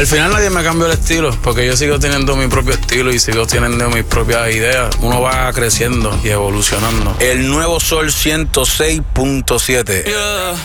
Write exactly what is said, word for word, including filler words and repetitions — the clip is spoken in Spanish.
Al final nadie me cambió el estilo, porque yo sigo teniendo mi propio estilo y sigo teniendo mis propias ideas. Uno va creciendo y evolucionando. El nuevo Sol ciento seis punto siete. Yeah.